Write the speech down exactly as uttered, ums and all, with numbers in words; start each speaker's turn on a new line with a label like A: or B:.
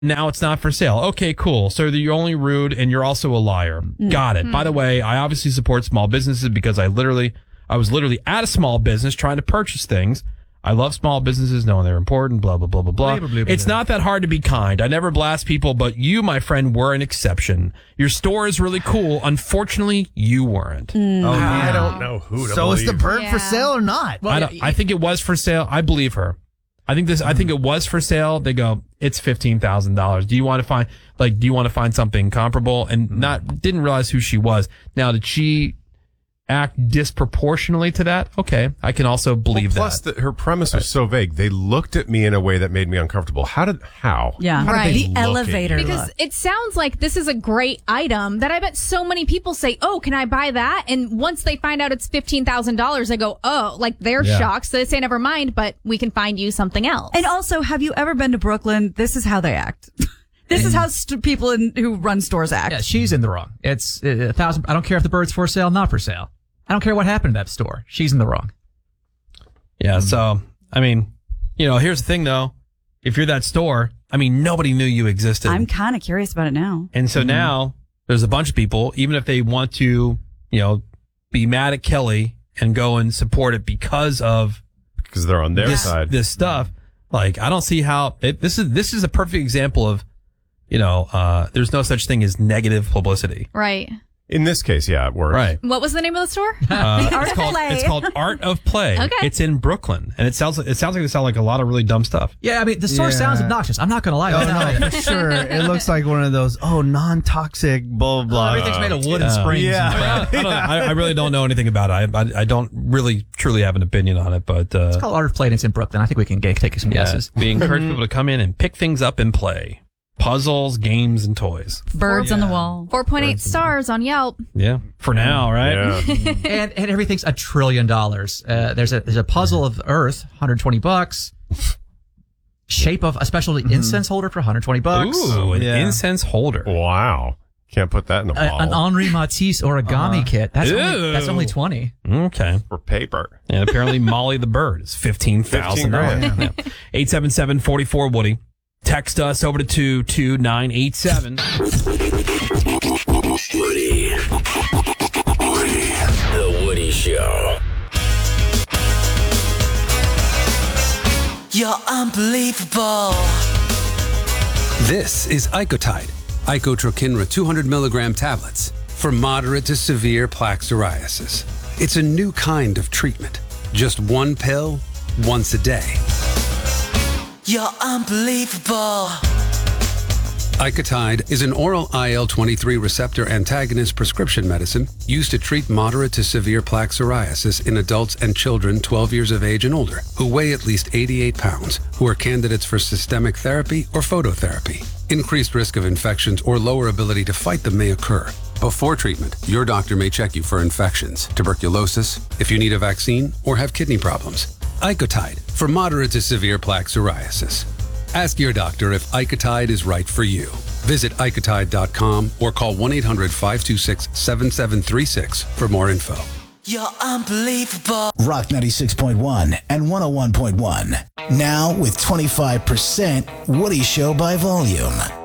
A: now it's not for sale. Okay, cool. So you're only rude and you're also a liar. Mm. Got it. Mm. By the way, I obviously support small businesses because I literally, I was literally at a small business trying to purchase things. I love small businesses, knowing they're important, blah, blah, blah, blah, blah. blah, blah, blah. It's not that hard to be kind. I never blast people, but you, my friend, were an exception. Your store is really cool. Unfortunately, you weren't.
B: Mm. Oh, yeah. I don't know who to
C: So
B: believe.
C: is the bird
D: Yeah.
C: for sale or not?
A: Well, I, don't, I think it was for sale. I believe her. I think this. I think it was for sale. They go, it's fifteen thousand dollars. Do you want to find, like, do you want to find something comparable? And not, didn't realize who she was. Now, did she act disproportionately to that? Okay, I can also believe
B: well, plus
A: that.
B: Plus, her premise was so vague. They looked at me in a way that made me uncomfortable. How did, how?
D: Yeah,
B: how
D: right.
B: Did they
D: The
B: look
D: elevator.
B: at you?
D: Because it sounds like this is a great item that I bet so many people say, oh, can I buy that? And once they find out it's fifteen thousand dollars, they go, oh, like they're
A: Yeah.
D: shocked. So they say, never mind, but we can find you something else.
E: And also, have you ever been to Brooklyn? This is how they act. This is how st- people in, who run stores act.
F: Yeah, she's in the wrong. It's uh, a thousand. I don't care if the bird's for sale, not for sale. I don't care what happened to that store. She's in the wrong.
A: Yeah. So, I mean, you know, here's the thing, though. If you're that store, I mean, nobody knew you existed.
E: I'm kind of curious about it now.
A: And so mm-hmm. now there's a bunch of people, even if they want to, you know, be mad at Kelly and go and support it because of
B: because they're on their
A: this,
B: side.
A: This stuff. Like, I don't see how it, this is. This is a perfect example of, you know, uh, there's no such thing as negative publicity.
D: Right.
B: In this case, yeah, it works.
A: Right.
D: What was the name of the store?
A: Uh,
E: The Art
A: it's
E: of
A: called,
E: Play.
A: It's called Art of Play.
D: Okay.
A: It's in Brooklyn, and it sounds like it sounds like they sound like a lot of really dumb stuff.
F: Yeah, I mean, the store
C: Yeah.
F: sounds obnoxious. I'm not going to lie.
C: Oh, no, for sure. It looks like one of those, oh, non-toxic, blah, blah.
F: Everything's made of wood and
A: Uh,
F: springs.
C: yeah.
F: And
A: I, don't, I, I really don't know anything about it. I, I, I don't really truly have an opinion on it, but uh,
F: it's called Art of Play, and it's in Brooklyn. I think we can get, take some
A: yeah,
F: guesses.
A: we encourage people to come in and pick things up and play puzzles, games, and toys.
E: Birds on the wall.
D: four point eight stars on Yelp.
A: Yeah, for now, right?
B: Yeah.
F: and and everything's a trillion dollars. Uh, there's a there's a puzzle of Earth, one hundred twenty bucks. Shape of a special incense holder for one hundred twenty bucks.
A: Ooh, an
C: Yeah.
A: incense holder.
B: Wow. Can't put that in a
F: A-
B: ball.
F: an Henri Matisse origami
C: Uh-huh.
F: kit. That's
A: Ew.
F: only, that's only twenty.
A: Okay.
B: for paper.
A: And apparently Molly the Bird is fifteen thousand dollars.
B: fifteen grand.
A: eight seven seven, four four, Woody. Text us over to two two nine eight seven.
G: Woody. Woody. The Woody Show.
H: You're unbelievable.
I: This is Icotide, Icotrokinra two hundred milligram tablets for moderate to severe plaque psoriasis. It's a new kind of treatment. Just one pill, once a day.
H: You're unbelievable.
I: Icotide is an oral I L twenty-three receptor antagonist prescription medicine used to treat moderate to severe plaque psoriasis in adults and children twelve years of age and older who weigh at least eighty-eight pounds, who are candidates for systemic therapy or phototherapy. Increased risk of infections or lower ability to fight them may occur. Before treatment, your doctor may check you for infections, tuberculosis, if you need a vaccine, or have kidney problems. Icotide for moderate to severe plaque psoriasis. Ask your doctor if Icotide is right for you. Visit icotide dot com or call one eight hundred, five two six, seven seven three six for more info.
H: You're unbelievable.
J: Rock ninety-six point one and one oh one point one. Now with twenty-five percent Woody Show by volume.